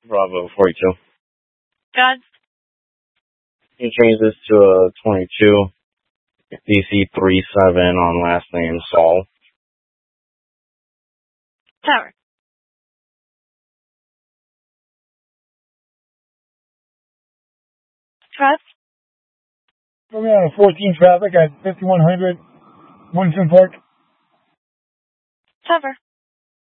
Bravo 42. God. You change this to a 22. DC 37 on last name Saul. Tower. Trust. Coming out of 14 traffic at 5100 Winston Park. Cover.